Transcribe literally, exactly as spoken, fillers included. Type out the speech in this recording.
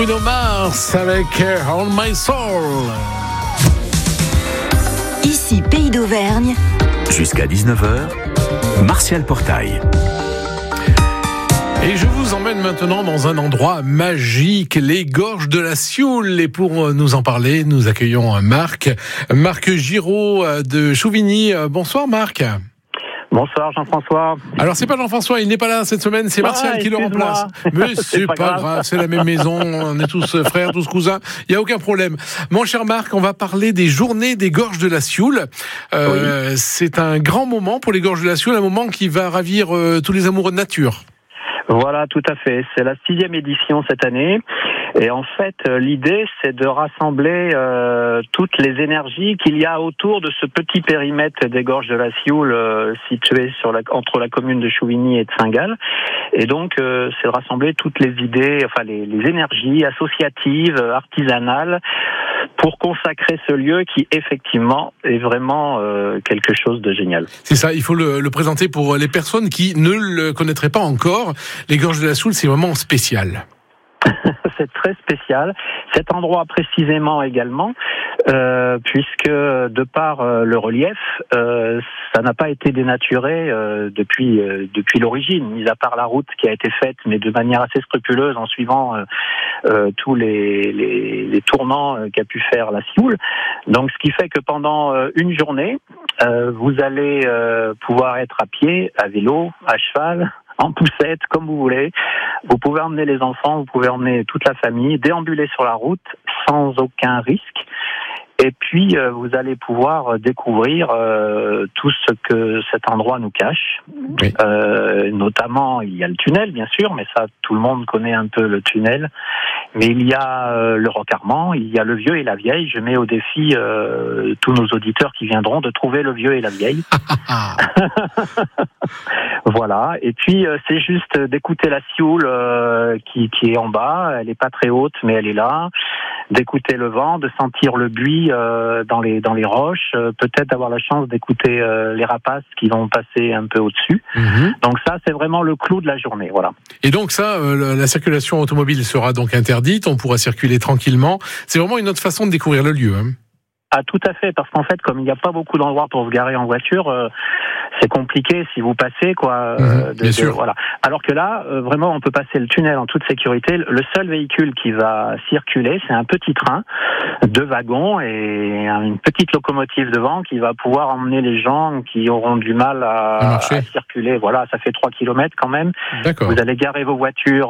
Bruno Mars avec On My Soul. Ici, Pays d'Auvergne. Jusqu'à dix-neuf heures, Martial Portail. Et je vous emmène maintenant dans un endroit magique, les Gorges de la Sioule. Et pour nous en parler, nous accueillons Marc, Marc Giraud de Chouvigny. Bonsoir Marc. Bonsoir Jean-François. Alors c'est pas Jean-François, il n'est pas là cette semaine, c'est Martial ah, qui le remplace. Mais c'est, c'est pas, pas grave, grave. C'est la même maison, on est tous frères, tous cousins, il y a aucun problème. Mon cher Marc, on va parler des journées des Gorges de la Sioule. Euh, oui. C'est un grand moment pour les Gorges de la Sioule, un moment qui va ravir euh, tous les amoureux de nature. Voilà, tout à fait. C'est la sixième édition cette année. Et en fait, l'idée, c'est de rassembler euh, toutes les énergies qu'il y a autour de ce petit périmètre des Gorges de la Sioule, euh, situé sur la, entre la commune de Chouvigny et de Saint-Gall. Et donc, euh, c'est de rassembler toutes les idées, enfin les, les énergies associatives, artisanales, pour consacrer ce lieu qui, effectivement, est vraiment euh, quelque chose de génial. C'est ça, il faut le, le présenter pour les personnes qui ne le connaîtraient pas encore. Les Gorges de la Sioule, c'est vraiment spécial. C'est très spécial. Cet endroit précisément également, euh, puisque de par euh, le relief, euh, ça n'a pas été dénaturé euh, depuis euh, depuis l'origine, mis à part la route qui a été faite, mais de manière assez scrupuleuse en suivant euh, euh, tous les, les, les tournants euh, qu'a pu faire la Sioule. Donc, ce qui fait que pendant euh, une journée, euh, vous allez euh, pouvoir être à pied, à vélo, à cheval, en poussette, comme vous voulez. Vous pouvez emmener les enfants, vous pouvez emmener toute la famille, déambuler sur la route sans aucun risque. Et puis, euh, vous allez pouvoir découvrir euh, tout ce que cet endroit nous cache. Oui. Euh, notamment, il y a le tunnel, bien sûr, mais ça, tout le monde connaît un peu le tunnel. Mais il y a euh, le Roc-Armand, il y a le Vieux et la Vieille. Je mets au défi euh, tous nos auditeurs qui viendront de trouver le Vieux et la Vieille. Voilà. Et puis, euh, c'est juste d'écouter la Sioule euh, qui, qui est en bas. Elle n'est pas très haute, mais elle est là. D'écouter le vent, de sentir le buis euh, dans les dans les roches, euh, peut-être d'avoir la chance d'écouter euh, les rapaces qui vont passer un peu au-dessus. Mmh. Donc ça, c'est vraiment le clou de la journée, voilà. Et donc ça, euh, la circulation automobile sera donc interdite, on pourra circuler tranquillement. C'est vraiment une autre façon de découvrir le lieu, hein. Ah, tout à fait, parce qu'en fait, comme il n'y a pas beaucoup d'endroits pour se garer en voiture, euh, c'est compliqué si vous passez, quoi. Mmh, euh, de, bien de, sûr. Voilà. Alors que là, euh, vraiment, on peut passer le tunnel en toute sécurité. Le seul véhicule qui va circuler, c'est un petit train, deux wagons et une petite locomotive devant qui va pouvoir emmener les gens qui auront du mal à, à circuler. Voilà, ça fait trois kilomètres quand même. D'accord. Vous allez garer vos voitures